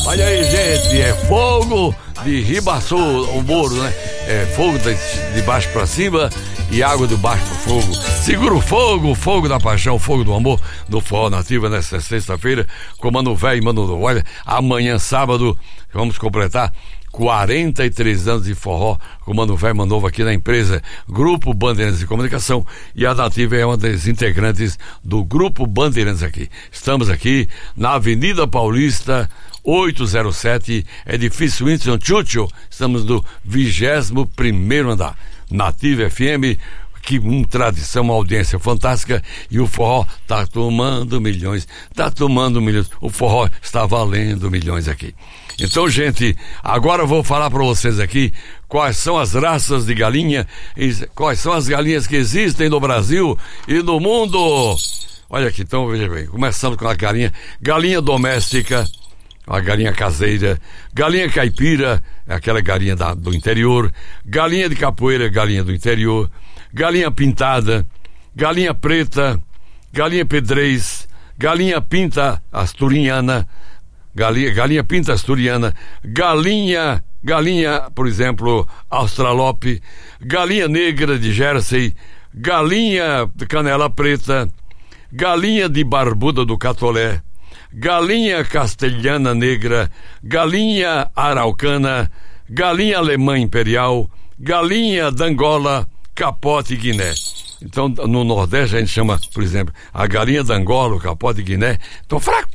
Olha aí, gente, é fogo de ribaçu, o Moro, né? É fogo de baixo pra cima e água de baixo pro fogo. Segura o fogo da paixão, o fogo do amor, no Forró Nativa, nessa sexta-feira, com Mano Véio e Mano Novo. Olha, amanhã, sábado, vamos completar 43 anos de forró com o Mano Véio e Mano Novo aqui na empresa Grupo Bandeirantes de Comunicação, e a Nativa é uma das integrantes do Grupo Bandeirantes aqui. Estamos aqui na Avenida Paulista 807, edifício Winston Churchill. Estamos no 21º andar. Nativa FM, que tradição, uma audiência fantástica, e o forró tá tomando milhões, o forró está valendo milhões aqui. Então, gente, agora eu vou falar para vocês aqui quais são as raças de galinha, quais são as galinhas que existem no Brasil e no mundo. Olha aqui, então, veja bem, começando com a galinha doméstica, a galinha caseira, galinha caipira, aquela galinha do interior, galinha de capoeira, galinha do interior, galinha pintada, galinha preta, galinha pedrez, galinha pinta asturiana, galinha pinta asturiana, galinha, por exemplo, australope, galinha negra de Jersey, galinha de canela preta, galinha de barbuda do Catolé, galinha castelhana negra, galinha araucana, galinha alemã imperial, galinha d'Angola, capote e Guiné. Então, no Nordeste a gente chama, por exemplo, a galinha d'Angola, o capote e Guiné. Tô fraco.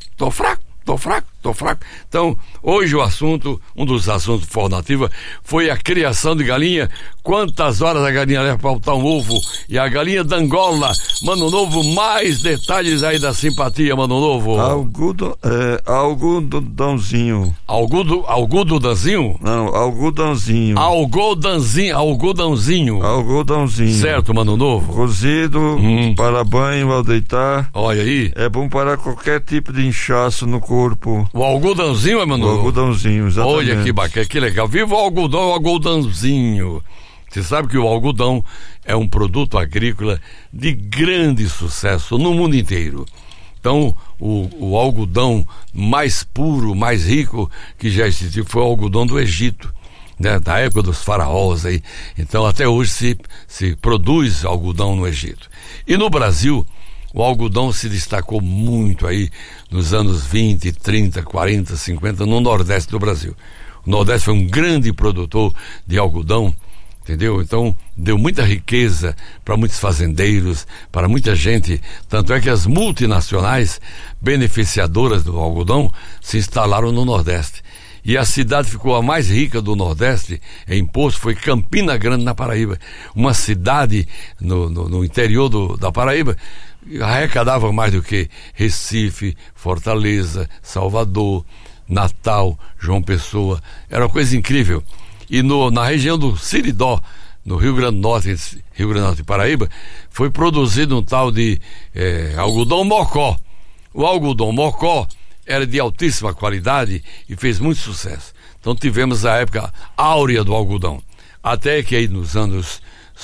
Então, hoje um dos assuntos do Forró Nativa foi a criação de galinha. Quantas horas a galinha leva para botar um ovo? E a galinha d'Angola, Mano Novo, mais detalhes aí da simpatia, Mano Novo. Algodãozinho. Algodãozinho? Não, algodãozinho. Algodãozinho. Certo, Mano Novo. Cozido, para banho ao deitar. Olha aí. É bom para qualquer tipo de inchaço no corpo. O algodãozinho, Mano Novo? O algodãozinho, exatamente. Olha que bacana, que legal. Viva o algodãozinho. Você sabe que o algodão é um produto agrícola de grande sucesso no mundo inteiro. Então, o algodão mais puro, mais rico que já existiu foi o algodão do Egito, né? Da época dos faraós aí. Então, até hoje se produz algodão no Egito. E no Brasil, o algodão se destacou muito aí nos anos 20, 30, 40, 50, no Nordeste do Brasil. O Nordeste foi um grande produtor de algodão, entendeu? Então, deu muita riqueza para muitos fazendeiros, para muita gente. Tanto é que as multinacionais beneficiadoras do algodão se instalaram no Nordeste. E a cidade ficou a mais rica do Nordeste em imposto foi Campina Grande, na Paraíba. Uma cidade no interior da Paraíba arrecadava mais do que Recife, Fortaleza, Salvador, Natal, João Pessoa. Era uma coisa incrível. E na região do Siridó, no Rio Grande do Norte e Paraíba, foi produzido um tal de algodão mocó. O algodão mocó era de altíssima qualidade e fez muito sucesso. Então tivemos a época áurea do algodão. Até que aí nos anos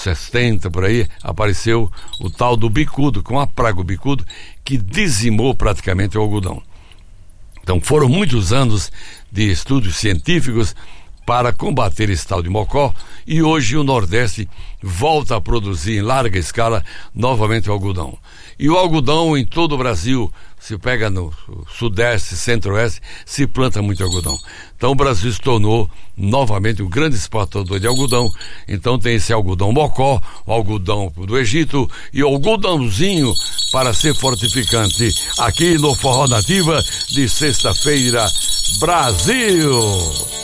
60, por aí, apareceu o tal do bicudo, com a praga bicudo, que dizimou praticamente o algodão. Então foram muitos anos de estudos científicos para combater esse tal de mocó, e hoje o Nordeste volta a produzir em larga escala novamente o algodão. E o algodão em todo o Brasil, se pega no Sudeste, Centro-Oeste, se planta muito algodão. Então o Brasil se tornou novamente um grande exportador de algodão. Então tem esse algodão mocó, o algodão do Egito e o algodãozinho para ser fortificante. Aqui no Forró Nativa de sexta-feira, Brasil!